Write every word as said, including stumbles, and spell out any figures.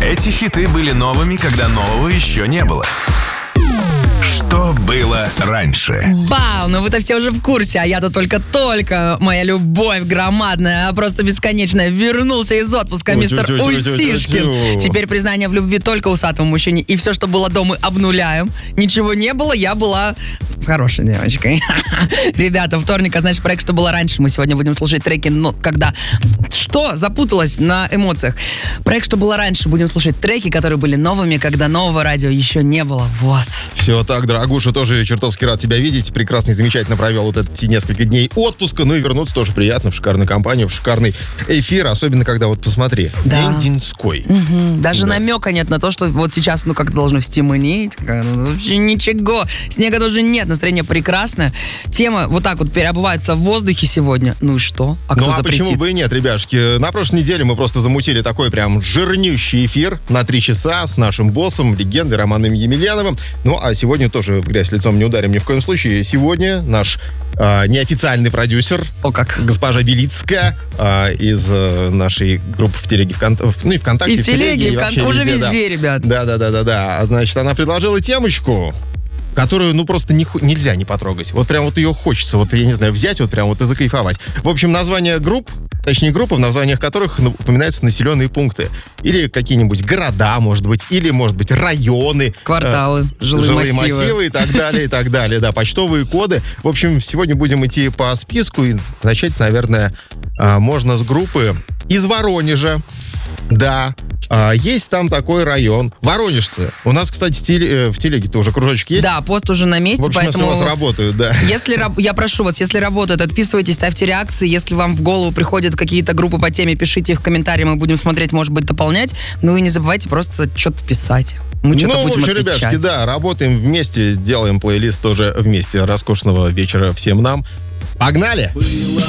Эти хиты были новыми, когда нового еще не было. Что было раньше? Бау, ну вы-то все уже в курсе, а я-то только-только. Моя любовь громадная, просто бесконечная. Вернулся из отпуска Ой, мистер тю-тю, тю-тю, Усишкин. тю-тю. Теперь признание в любви только усатому мужчине. И все, что было до, мы обнуляем. Ничего не было, я была хорошей девочкой. Ребята, вторник, а значит проект «Что было раньше». Мы сегодня будем слушать треки, ну, когда... Что? Запуталась на эмоциях. Проект «Что было раньше». Будем слушать треки, которые были новыми, когда нового радио еще не было. Вот. Все так, дорогуша, тоже чертовски рад тебя видеть. Прекрасно и замечательно провел вот эти несколько дней отпуска. Ну и вернуться тоже приятно в шикарную компанию, в шикарный эфир. Особенно, когда вот посмотри, Да. день деньской. Мгм. Даже Да. намека нет на то, что вот сейчас, ну, как должно стемнеть. как- ну, Вообще ничего. Снега тоже нет, настроение прекрасное. Тема вот так вот переобувается в воздухе сегодня. Ну и что? А кто Ну а запретит? почему бы и нет, ребяшки? На прошлой неделе мы просто замутили такой прям жирнющий эфир на три часа с нашим боссом, легендой Романом Емельяновым. Ну а сегодня тоже в грязь лицом не ударим ни в коем случае. Сегодня наш а, неофициальный продюсер, О, как. госпожа Белицкая, а, из а, нашей группы в телеге, вкон... в- ну и ВКонтакте, И в телеге, и в вообще Кон- уже да. везде, ребят. Да-да-да-да-да. Значит, она предложила темочку, которую, ну, просто не, ху- нельзя не потрогать. Вот прям вот ее хочется, вот, я не знаю, взять, вот прям вот и закайфовать. В общем, название групп, точнее, группы, в названиях которых ну, упоминаются населенные пункты. Или какие-нибудь города, может быть, или, может быть, районы. Кварталы, э, жилые массивы. массивы и так далее, и так далее. Да, почтовые коды. В общем, сегодня будем идти по списку. И начать, наверное, а, можно с группы из Воронежа. Да, а, есть там такой район. Воронежцы. У нас, кстати, теле- э, в телеге-то уже кружочек есть. Да, пост уже на месте, В общем, если поэтому... у вас работают, да. Если раб- я прошу вас, если работает, отписывайтесь, ставьте реакции. Если вам в голову приходят какие-то группы по теме, пишите их в комментарии, мы будем смотреть, может быть, дополнять. Ну и не забывайте просто что-то писать. Мы что-то Ну, в будем общем, отвечать. ребятушки, да, работаем вместе, делаем плейлист тоже вместе. Роскошного вечера всем нам. Погнали!